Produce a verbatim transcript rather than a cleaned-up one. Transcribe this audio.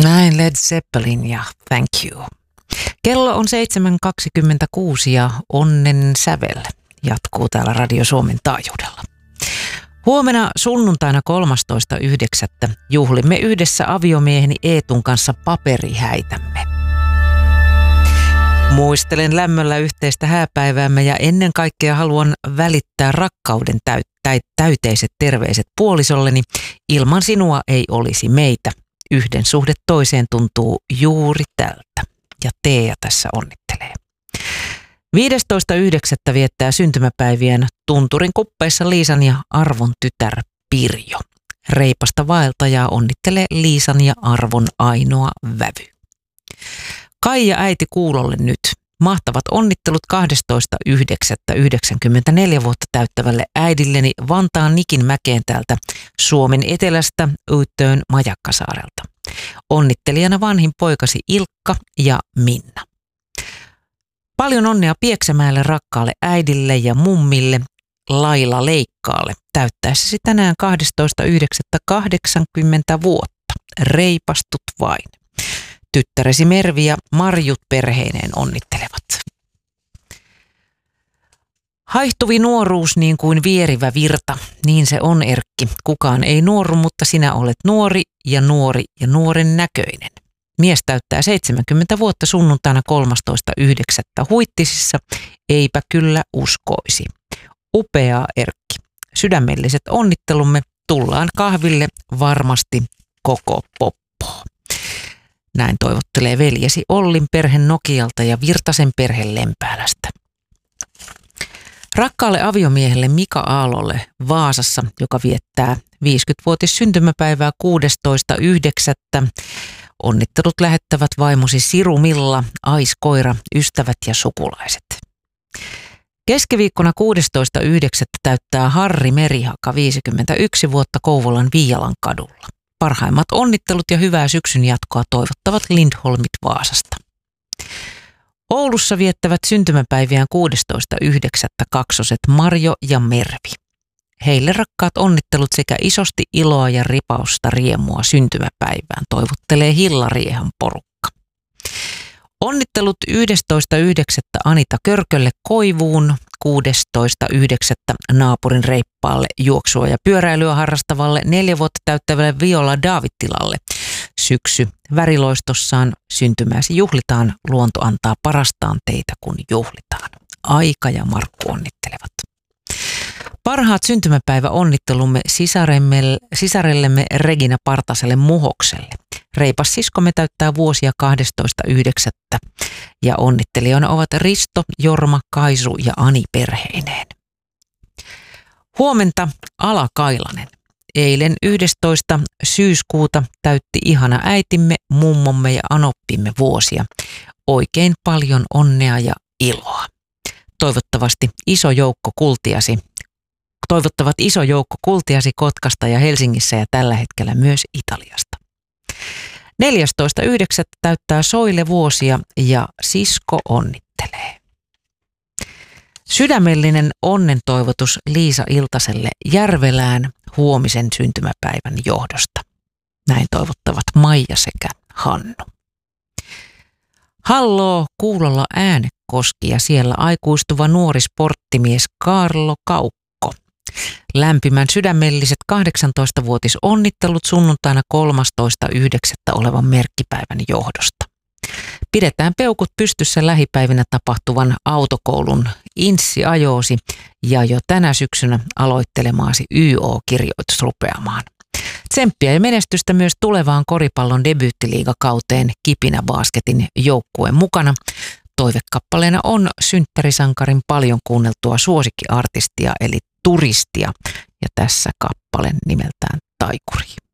Näin Led Zeppelin ja Thank You. Kello on seitsemän kaksikymmentäkuusi ja Onnen sävel jatkuu täällä Radio Suomen taajuudella. Huomenna sunnuntaina kolmastoista yhdeksättä juhlimme yhdessä aviomieheni Eetun kanssa paperihäitämme. Muistelen lämmöllä yhteistä hääpäiväämme ja ennen kaikkea haluan välittää rakkauden täyt- täyteiset terveiset puolisolleni. Ilman sinua ei olisi meitä. Yhden suhde toiseen tuntuu juuri tältä. Ja Teija tässä onnittelee. viidestoista yhdeksättä viettää syntymäpäivien Tunturin kuppeissa Liisan ja Arvon tytär Pirjo. Reipasta vaeltajaa onnittelee Liisan ja Arvon ainoa vävy. Kaija äiti kuulolle nyt. Mahtavat onnittelut kahdestoista yhdeksättä yhdeksänkymmentäneljä vuotta täyttävälle äidilleni Vantaan Nikin mäkeen täältä Suomen etelästä Uittöön Majakkasaarelta. Onnittelijana vanhin poikasi Ilkka ja Minna. Paljon onnea Pieksämäelle rakkaalle äidille ja mummille Laila Leikkaalle täyttäessäsi tänään kahdestoista yhdeksättä kahdeksankymmentä vuotta. Reipastut vain. Tyttäresi Mervi ja Marjut perheineen onnittelevat. Haihtuvi nuoruus niin kuin vierivä virta, niin se on Erkki. Kukaan ei nuoru, mutta sinä olet nuori ja nuori ja nuoren näköinen. Mies täyttää seitsemänkymmentä vuotta sunnuntaina kolmastoista yhdeksättä Huittisissa, eipä kyllä uskoisi. Upeaa Erkki. Sydämelliset onnittelumme, tullaan kahville varmasti koko poppo. Näin toivottelee veljesi Ollin perhe Nokialta ja Virtasen perhe Lempäälästä. Rakkaalle aviomiehelle Mika Aalolle Vaasassa, joka viettää viisikymmenvuotis syntymäpäivää kuudestoista yhdeksättä Onnittelut lähettävät vaimosi Siru Milla, Ais Koira, ystävät ja sukulaiset. Keskiviikkona kuudestoista yhdeksättä täyttää Harri Merihaka viisikymmentäyksi vuotta Kouvolan Viialan kadulla. Parhaimmat onnittelut ja hyvää syksyn jatkoa toivottavat Lindholmit Vaasasta. Oulussa viettävät syntymäpäiviään kuudestoista yhdeksättä kaksoset Marjo ja Mervi. Heille rakkaat onnittelut sekä isosti iloa ja ripausta riemua syntymäpäivään toivottelee Hillariehan porukka. Onnittelut yhdestoista yhdeksättä Anita Körkölle Koivuun, kuudestoista yhdeksättä naapurin reippaalle juoksua ja pyöräilyä harrastavalle neljä vuotta täyttävälle Viola Davidtilalle. Syksy väriloistossaan syntymäsi juhlitaan, luonto antaa parastaan teitä kun juhlitaan. Aika ja Markku onnittelevat. Parhaat syntymäpäivä onnittelumme sisarellemme Regina Partaselle Muhokselle. Reipas siskomme täyttää vuosia kahdestoista yhdeksättä ja onnittelijoina ovat Risto, Jorma, Kaisu ja Ani perheineen. Huomenta Ala Kailanen. Eilen yhdestoista syyskuuta täytti ihana äitimme, mummomme ja anoppimme vuosia. Oikein paljon onnea ja iloa. Toivottavasti iso joukko kultiasi. Toivottavat iso joukko kultiasi Kotkasta ja Helsingissä ja tällä hetkellä myös Italiasta. neljästoista yhdeksättä täyttää Soile vuosia ja sisko onnittelee. Sydämellinen onnen toivotus Liisa Iltaselle Järvelään huomisen syntymäpäivän johdosta. Näin toivottavat Maija sekä Hannu. Halloo kuulolla Äänekoski ja siellä aikuistuva nuori sporttimies Kaarlo Kauppa. Lämpimän sydämelliset kahdeksantoistavuotis onnittelut sunnuntaina kolmastoista yhdeksättä olevan merkkipäivän johdosta. Pidetään peukut pystyssä lähipäivinä tapahtuvan autokoulun inssiajoosi ja jo tänä syksynä aloittelemaasi Y O-kirjoitus rupeamaan. Tsemppiä ja menestystä myös tulevaan koripallon debyyttiliigakauteen Kipinä Basketin joukkueen mukana. Toivekappaleena on synttärisankarin paljon kuunneltua suosikkiartistia eli Turistia ja tässä kappale nimeltään Taikuri.